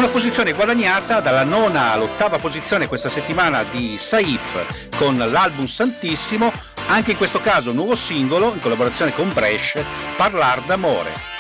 una posizione guadagnata dalla nona all'8ª posizione questa settimana di Saif con l'album Santissimo, anche in questo caso un nuovo singolo in collaborazione con Brescia, Parlar d'amore.